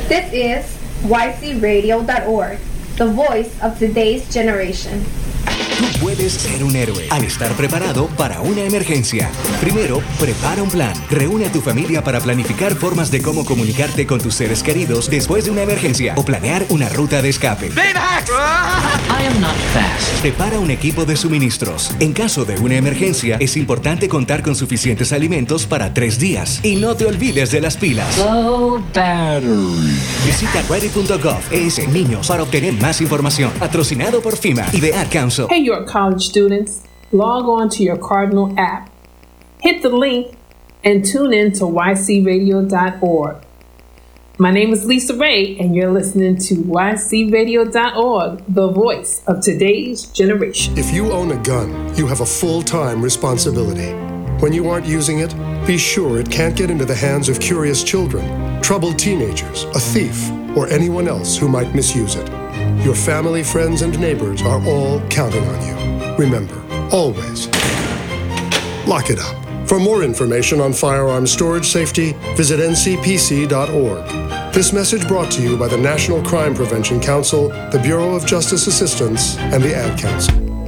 This is ycradio.org, the voice of today's generation. Tú puedes ser un héroe al estar preparado para una emergencia. Primero, prepara un plan. Reúne a tu familia para planificar formas de cómo comunicarte con tus seres queridos después de una emergencia o planear una ruta de escape. I am not fast. Prepara un equipo de suministros. En caso de una emergencia, es importante contar con suficientes alimentos para 3 días. Y no te olvides de las pilas. Low battery. Visita ready.gov niños para obtener más información. Patrocinado por FEMA y the Ad Council. Hey, York College students, log on to your Cardinal app. Hit the link and tune in to ycradio.org. My name is Lisa Ray, and you're listening to ycradio.org, the voice of today's generation. If you own a gun, you have a full-time responsibility. When you aren't using it, be sure it can't get into the hands of curious children, troubled teenagers, a thief, or anyone else who might misuse it. Your family, friends, and neighbors are all counting on you. Remember, always, lock it up. For more information on firearm storage safety, visit ncpc.org. This message brought to you by the National Crime Prevention Council, the Bureau of Justice Assistance, and the Ad Council.